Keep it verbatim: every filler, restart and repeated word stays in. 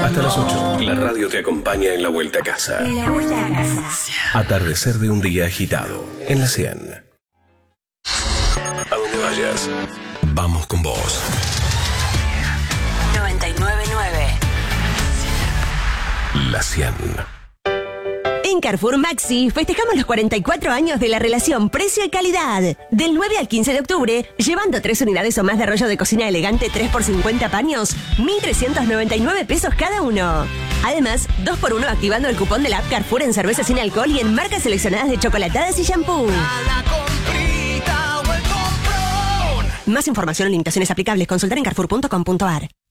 Hasta las ocho, la radio te acompaña en la vuelta a casa. En la vuelta a casa. Atardecer de un día agitado, en la cien. A donde vayas, vamos con vos. noventa y nueve punto nueve. La cien. En Carrefour Maxi festejamos los cuarenta y cuatro años de la relación precio y calidad. Del nueve al quince de octubre, llevando tres unidades o más de rollo de cocina elegante tres por cincuenta paños, mil trescientos noventa y nueve pesos cada uno. Además, dos por uno activando el cupón de la app Carrefour en cerveza sin alcohol y en marcas seleccionadas de chocolatadas y shampoo. Más información o limitaciones aplicables, consultar en carrefour punto com punto a r.